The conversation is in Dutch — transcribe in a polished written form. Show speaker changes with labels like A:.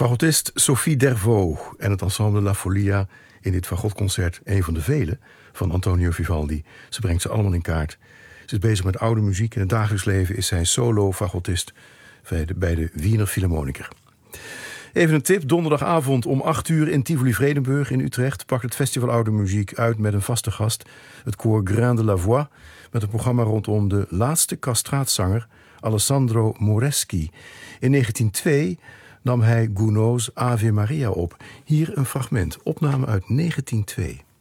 A: Fagotist Sophie Dervaux en het ensemble La Folia in dit fagotconcert, een van de vele van Antonio Vivaldi. Ze brengt ze allemaal in kaart. Ze is bezig met oude muziek. In het dagelijks leven is zij solo-fagotist bij de Wiener Philharmoniker. Even een tip, donderdagavond om 8:00 in Tivoli-Vredenburg in Utrecht pakt het Festival Oude Muziek uit met een vaste gast, het koor Grain de la Voix, met een programma rondom de laatste castraatzanger Alessandro Moreschi. In 1902 nam hij Gounod's Ave Maria op. Hier een fragment, opname uit 1902.